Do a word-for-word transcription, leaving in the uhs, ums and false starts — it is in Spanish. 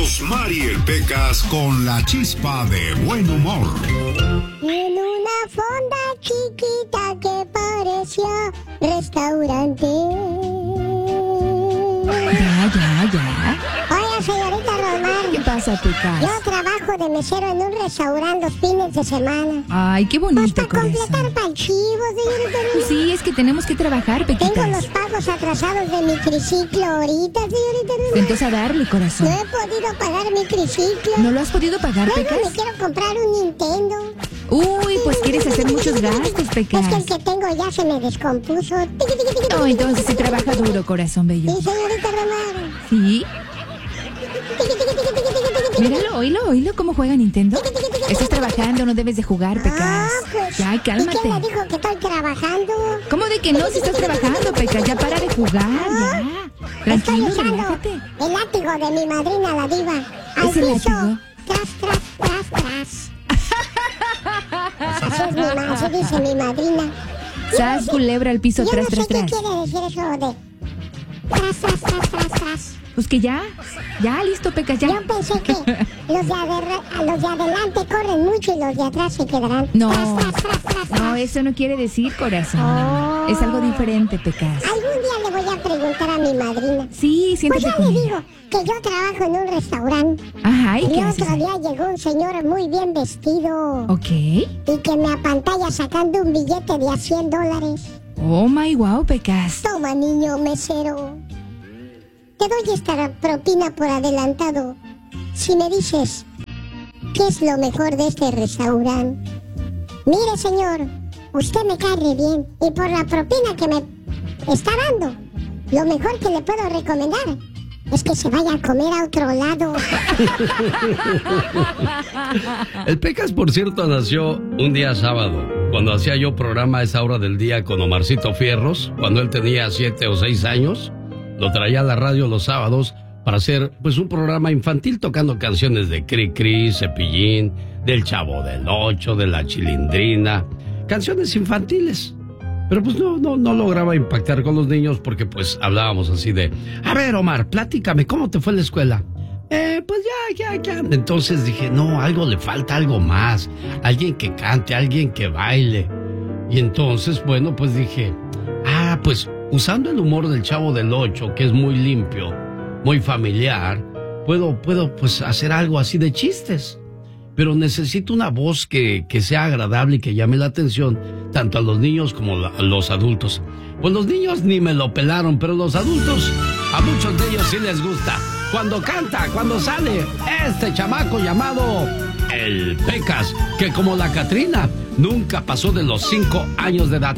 Rosmar y el Pecas con la chispa de buen humor. En una fonda chiquita que parecía restaurante. Ya, ya, ya. Oiga, señorita Rosmar. ¿Qué pasa, Pecas? Yo trabajo de mesero en un restaurante los fines de semana. Ay, qué bonito, pues para corazón. completar para el chivo, señorita Rosmar. Sí, es que tenemos que trabajar, Pequitas. Tengo los pagos atrasados de mi triciclo ahorita, señorita Rosmar. Entonces a darle, corazón. No he podido pagar mi triciclo. ¿No lo has podido pagar, Luego Pecas? me quiero comprar un Nintendo. Uy, pues quieres hacer muchos gastos, Pecas. Es que el que tengo ya se me descompuso. No, entonces se trabaja duro, corazón bello. Sí, señorita Rosmar. ¿Sí? Míralo, oílo, oílo cómo juega Nintendo. Estás trabajando, no debes de jugar, Pecas. Ah, pues, Ya, cálmate. ¿y quién me dijo que estoy trabajando? ¿Cómo de que no? Si estás trabajando, Pecas, ya para de jugar, ya. Tranquilo, Estoy usando relájate. el látigo de mi madrina, la diva. Al ¿Ese piso. látigo? Tras, tras, tras, tras. Así es mi ma- así dice mi madrina. Sas, culebra al piso, Yo tras, no sé tras, qué tras. quiere decir eso de tras, tras, tras, tras, tras. Pues que ya, ya, listo, Pecas, ya. Yo pensé que los de, ader- los de adelante corren mucho y los de atrás se quedarán. No, Tras, tras, tras, tras, tras. no, eso no quiere decir, corazón. Oh. Es algo diferente, Pecas. Algún día le voy a preguntar a mi madrina. Sí, Pues siéntate ya con le ella. digo que yo trabajo en un restaurante. Ajá, ¿y Y qué haces? otro día llegó un señor muy bien vestido. Ok. Y que me apantalla sacando un billete de a cien dólares. Oh, my wow, Pecas. Toma, niño mesero. Te doy esta propina por adelantado. Si me dices, ¿qué es lo mejor de este restaurante? Mire, señor, usted me cae re bien. Y por la propina que me está dando, lo mejor que le puedo recomendar es que se vaya a comer a otro lado. El Pecas, por cierto, nació un día sábado, cuando hacía yo programa a esa hora del día con Omarcito Fierros, cuando él tenía siete o seis años. Lo traía a la radio los sábados para hacer pues un programa infantil tocando canciones de Cri Cri, Cepillín, del Chavo del Ocho, de La Chilindrina, canciones infantiles. Pero pues no, no, no lograba impactar con los niños porque pues hablábamos así de, a ver, Omar, platícame, ¿cómo te fue en la escuela? Eh, pues ya, ya, ya. Entonces dije, no, algo le falta, algo más. Alguien que cante, alguien que baile. Y entonces, bueno, pues dije, ah, pues usando el humor del Chavo del Ocho, que es muy limpio, muy familiar, puedo, puedo pues hacer algo así de chistes. Pero necesito una voz que, que sea agradable y que llame la atención tanto a los niños como la, a los adultos. Pues los niños ni me lo pelaron, pero los adultos, a muchos de ellos sí les gusta. Cuando canta, cuando sale este chamaco llamado el Pecas, que como la Catrina, nunca pasó de los cinco años de edad.